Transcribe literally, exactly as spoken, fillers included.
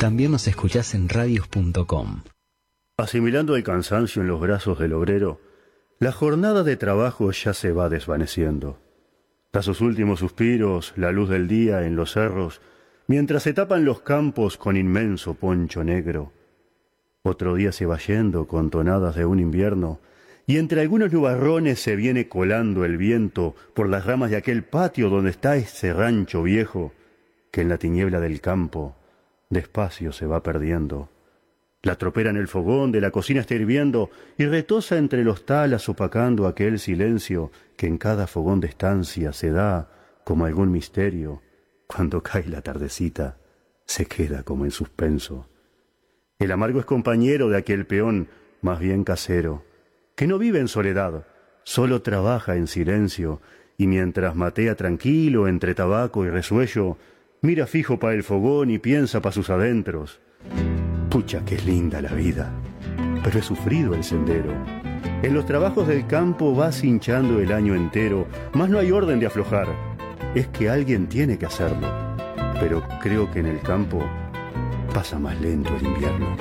También nos escuchás en radios punto com. Asimilando el cansancio en los brazos del obrero, la jornada de trabajo ya se va desvaneciendo. Tras sus últimos suspiros, la luz del día en los cerros, mientras se tapan los campos con inmenso poncho negro. Otro día se va yendo con tonadas de un invierno, y entre algunos nubarrones se viene colando el viento por las ramas de aquel patio donde está ese rancho viejo, que en la tiniebla del campo despacio se va perdiendo. La tropera en el fogón de la cocina está hirviendo y retosa entre los talas opacando aquel silencio que en cada fogón de estancia se da como algún misterio. Cuando cae la tardecita se queda como en suspenso. El amargo es compañero de aquel peón más bien casero, que no vive en soledad, solo trabaja en silencio y mientras matea tranquilo entre tabaco y resuello, mira fijo pa' el fogón y piensa pa' sus adentros. Pucha, que es linda la vida, pero he sufrido el sendero. En los trabajos del campo vas hinchando el año entero, mas no hay orden de aflojar. Es que alguien tiene que hacerlo, pero creo que en el campo pasa más lento el invierno.